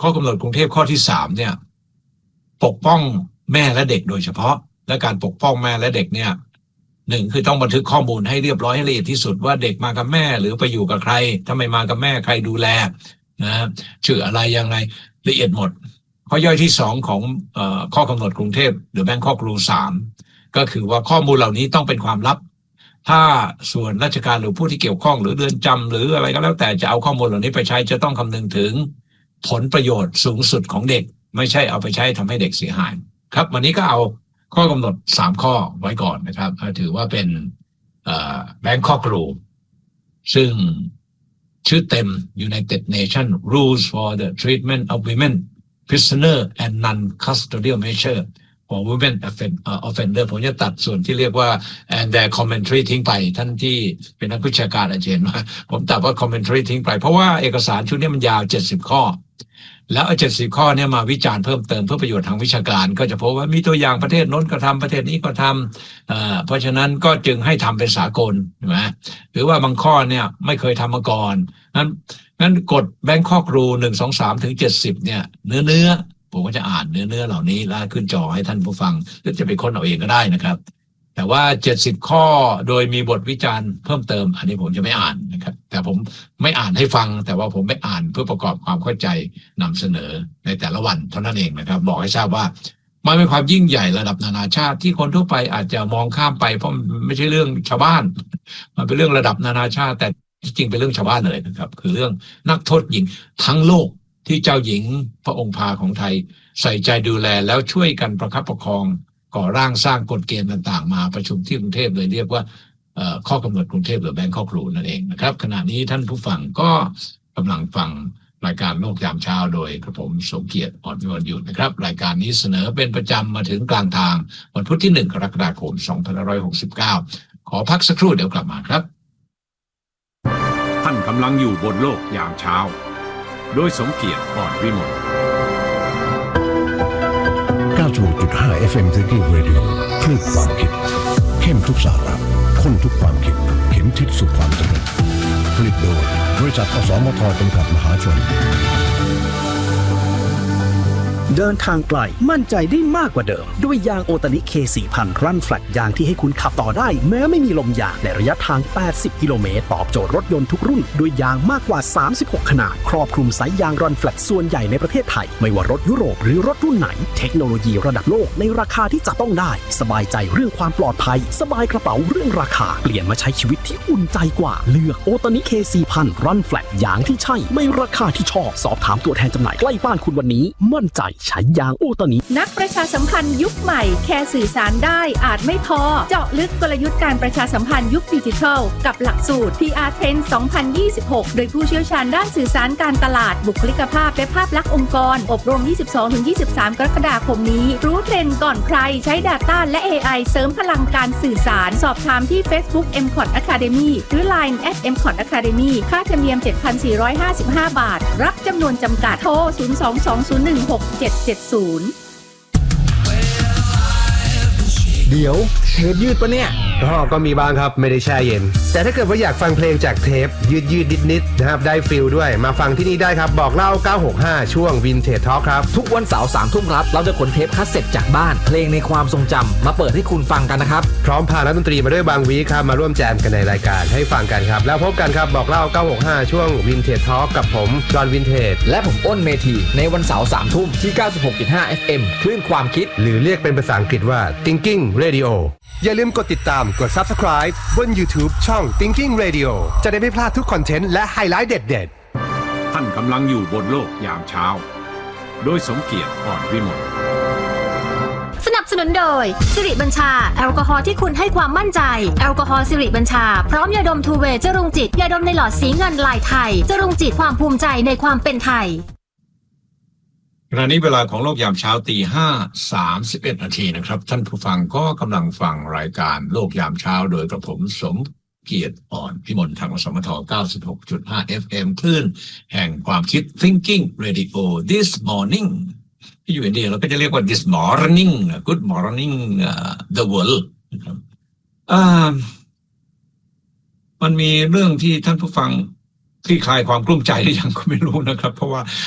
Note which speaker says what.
Speaker 1: ข้อกำหนดกรุงเทพข้อที่3เนี่ยปกป้องแม่และเด็กโดยเฉพาะและการปกป้องแม่และเด็กเนี่ย1คือต้องบันทึกข้อมูลให้เรียบร้อยให้ละเอียดที่สุดว่าเด็กมากับแม่หรือไปอยู่กับใครถ้าไม่มากับแม่ใครดูแลนะชื่ออะไรยังไงละเอียดหมดข้อย่อยที่2ของข้อกำหนดกรุงเทพหรือแบงคอกรูล3ก็คือว่าข้อมูลเหล่านี้ต้องเป็นความลับถ้าส่วนราชการหรือผู้ที่เกี่ยวข้องหรือเรือนจำหรืออะไรก็แล้วแต่จะเอาข้อมูลเหล่านี้ไปใช้จะต้องคำนึงถึงผลประโยชน์สูงสุดของเด็กไม่ใช่เอาไปใช้ทำให้เด็กเสียหายครับวันนี้ก็เอาข้อกำหนด3ข้อไว้ก่อนนะครับถือว่าเป็นBangkok Rule ซึ่งชื่อเต็ม United Nations Rules for the Treatment of Women Prisoner and Non-Custodial Measure for Women Offender ผมจะตัดส่วนที่เรียกว่า and their commentary ทิ้งไปท่านที่เป็นนักวิชาการอาจจะเห็นว่าผมตัดว่า commentary ทิ้งไปเพราะว่าเอกสารชุดนี้มันยาว70ข้อแล้ว70ข้อเนี่ยมาวิจารณ์เพิ่มเติมเพื่อประโยชน์ทางวิชาการก็จะพบว่ามีตัวอย่างประเทศโน้นก็ทำประเทศนี้ก็ทำเพราะฉะนั้นก็จึงให้ทำเป็นสากลใช่ไหมหรือว่าบางข้อเนี่ยไม่เคยทำมาก่อนงั้นกฎ Bangkok Rule 1 2 3ถึง70เนี่ยเนื้อผมก็จะอ่านเนื้อเหล่านี้แล้วขึ้นจอให้ท่านผู้ฟังหรือจะไปค้นเอาเองก็ได้นะครับแต่ว่า70ข้อโดยมีบทวิจารณ์เพิ่มเติมอันนี้ผมจะไม่อ่านนะครับแต่ผมไม่อ่านให้ฟังแต่ว่าผมไปอ่านเพื่อประกอบความเข้าใจนำเสนอในแต่ละวันเท่านั้นเองนะครับบอกให้ทราบว่ามันเป็นความยิ่งใหญ่ระดับนานาชาติที่คนทั่วไปอาจจะมองข้ามไปเพราะไม่ใช่เรื่องชาวบ้านมันเป็นเรื่องระดับนานาชาติแต่จริงเป็นเรื่องชาวบ้านเลยนะครับคือเรื่องนักโทษหญิงทั้งโลกที่เจ้าหญิงพระองค์พาของไทยใส่ใจดูแลแล้วช่วยกันประคับประคองก่อร่างสร้างกฎเกณฑ์ต่างๆมาประชุมที่กรุงเทพเลยเรียกว่าข้อกำหนดกรุงเทพหรือ Bangkok Rule นั่นเองนะครับขณะนี้ท่านผู้ฟังก็กำลังฟังรายการโลกยามเช้าโดยกระผมสมเกียรติอ่อนวิมลอยู่นะครับรายการนี้เสนอเป็นประจำมาถึงกลางทางวันพุธที่1กรกฎาคม2569ขอพักสักครู่เดี๋ยวกลับมาครับ
Speaker 2: ท่านกำลังอยู่บนโลกยามเช้าโดยสมเกียรติอ่อนวิมล
Speaker 3: 96.5 FM Thinking Radio คลื่นความคิดเข้มทุกสาระข้นทุกความคิดเข็มทิศสู่ความสำเร็จผลิตโดยบริษัทอสมทจำกัดมหาชน
Speaker 4: เดินทางไกลมั่นใจได้มากกว่าเดิมด้วยยางโอตานิ K4000 รันแฟลตยางที่ให้คุณขับต่อได้แม้ไม่มีลมยางในระยะทาง80กิโลเมตรตอบโจทย์รถยนต์ทุกรุ่นด้วยยางมากกว่า36ขนาดครอบคลุมสายยางรันแฟลตส่วนใหญ่ในประเทศไทยไม่ว่ารถยุโรปหรือรถรุ่นไหนเทคโนโลยีระดับโลกในราคาที่จับต้องได้สบายใจเรื่องความปลอดภัยสบายกระเป๋าเรื่องราคาเปลี่ยนมาใช้ชีวิตที่อุ่นใจกว่าเลือกโอตานิ K4000 รันแฟลตยางที่ใช่ไม่ราคาที่ชอบสอบถามตัวแทนจำหน่ายใกล้บ้านคุณวันนี้มั่นใจใช้ยางโอตานิ
Speaker 5: นักประชาสัมพันธ์ยุคใหม่แค่สื่อสารได้อาจไม่พอเจาะลึกกลยุทธ์การประชาสัมพันธ์ยุคดิจิทัลกับหลักสูตร PR Trend 2026 โดยผู้เชี่ยวชาญด้านสื่อสารการตลาดบุคลิกภาพและภาพลักษณ์องค์กรอบรม 22-23 กรกฎาคมนี้รู้เทรนด์ก่อนใครใช้ Data และ AI เสริมพลังการสื่อสารสอบถามที่ Facebook MCOT Academy หรือ Line @MCOT Academy ค่าธรรมเนียม 7,455 บาทรับจำนวนจำกัดโทร 022-016-770
Speaker 6: เดี๋ยวเทปยืดปะเนี่ยก็มีบ้างครับไม่ได้แช่เย็นแต่ถ้าเกิดว่าอยากฟังเพลงจากเทปยืดนิดๆนะครับได้ฟิลด้วยมาฟังที่นี่ได้ครับบอกเล่า965ช่วง Vintage Talk ครับ
Speaker 7: ทุกวันเสาร์ 3 ทุ่มครับเราจะขนเทปคัสเซ็ตจากบ้านเพลงในความทรงจำมาเปิดให้คุณฟังกันนะครับ
Speaker 6: พร้อมพานักดนตรีมาด้วยบางวีครับมาร่วมแจมกันในรายการให้ฟังกันครับแล้วพบกันครับบอกเล่า965ช่วง Vintage Talk กับผมจอห์นวินเทจ
Speaker 7: และผมอ้นเมธีในวันเสาร์ 3 ทุ่มที่ 96.5 FM คลื่นความคิด
Speaker 6: หรือเรียกเป็นภาษาอังกฤษว่า Thinking Radio อย่าลืมกดติดตามกด Subscribe บน YouTube ช่อง Thinking Radio จะได้ไม่พลาดทุกคอนเทนต์และไฮไลท์เด็ด
Speaker 2: ๆท่านกำลังอยู่บนโลกยามเช้าโดยสมเกียรติอ่อนวิมล
Speaker 8: สนับสนุนโดยสิริบัญชาแอลกอฮอล์ที่คุณให้ความมั่นใจแอลกอฮอล์สิริบัญชาพร้อมยาดมทูเวย์จรุงจิตยาดมในหลอดสีเงินลายไทยจรุงจิตความภูมิใจในความเป็นไทย
Speaker 1: ขณะนี้เวลาของโลกยามเช้า5:31 นาทีนะครับท่านผู้ฟังก็กำลังฟังรายการโลกยามเช้าโดยกระผมสมเกียรติอ่อนพิมลทางอสมท 96.5 FM คลื่นแห่งความคิด Thinking Radio This Morning ที่อยู่อินเดียเราก็จะเรียกว่า This Morning Good Morning The World นะครับมันมีเรื่องที่ท่านผู้ฟังคลี่คลายความกลุ้มใจหรือยังก็ไม่รู้นะครับเพราะว่า